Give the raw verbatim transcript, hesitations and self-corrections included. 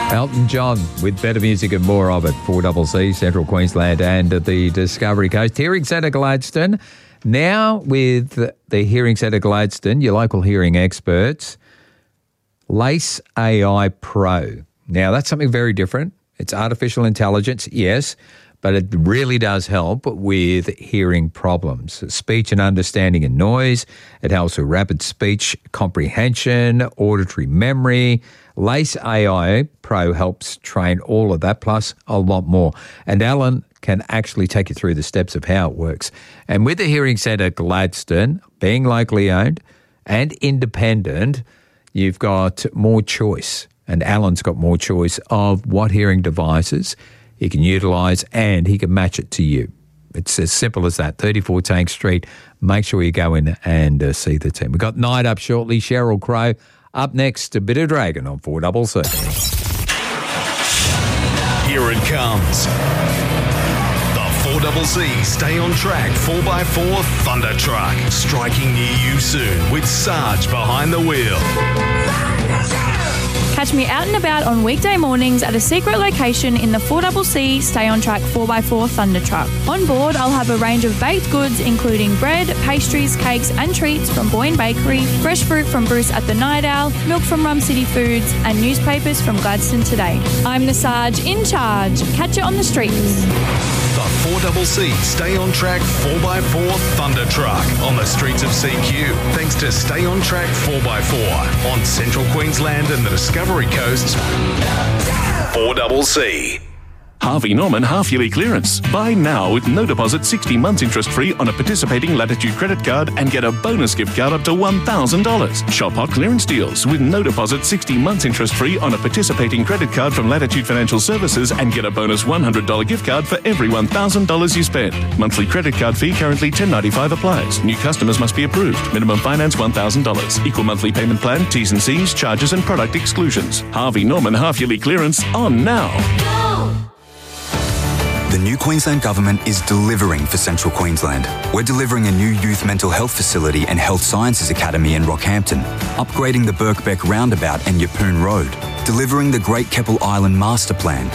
Elton John with better music and more of it. four C C, Central Queensland and the Discovery Coast. Hearing Centre Gladstone. Now with the Hearing Centre Gladstone, your local hearing experts, Lace A I Pro. Now that's something very different. It's artificial intelligence, yes, but it really does help with hearing problems, speech and understanding and noise. It helps with rapid speech comprehension, auditory memory. Lace A I Pro helps train all of that, plus a lot more. And Alan can actually take you through the steps of how it works. And with the Hearing Centre Gladstone, being locally owned and independent, you've got more choice. And Alan's got more choice of what hearing devices he can utilise, and he can match it to you. It's as simple as that. thirty-four Tank Street. Make sure you go in and uh, see the team. We've got Night up shortly. Sheryl Crow up next. A bit of Dragon on four C C. Here it comes. The four C C Stay on Track four by four Thunder Truck. Striking near you soon with Sarge behind the wheel. Catch me out and about on weekday mornings at a secret location in the four C C Stay on Track four by four Thunder Truck. On board, I'll have a range of baked goods including bread, pastries, cakes and treats from Boyne Bakery, fresh fruit from Bruce at the Night Owl, milk from Rum City Foods and newspapers from Gladstone Today. I'm the Sarge in charge. Catch you on the streets. The four C C Stay on Track four by four Thunder Truck on the streets of C Q. Thanks to Stay on Track four by four on Central Queensland and the Discovery Coast's four C C. Harvey Norman half-yearly clearance. Buy now with no deposit, sixty months interest-free on a participating Latitude credit card and get a bonus gift card up to one thousand dollars. Shop hot clearance deals with no deposit, sixty months interest-free on a participating credit card from Latitude Financial Services and get a bonus one hundred dollars gift card for every one thousand dollars you spend. Monthly credit card fee currently ten dollars ninety-five applies. New customers must be approved. Minimum finance one thousand dollars. Equal monthly payment plan, T's and C's, charges and product exclusions. Harvey Norman half-yearly clearance on now. The new Queensland Government is delivering for Central Queensland. We're delivering a new youth mental health facility and health sciences academy in Rockhampton, upgrading the Birkbeck roundabout and Yeppoon Road, delivering the Great Keppel Island Master Plan,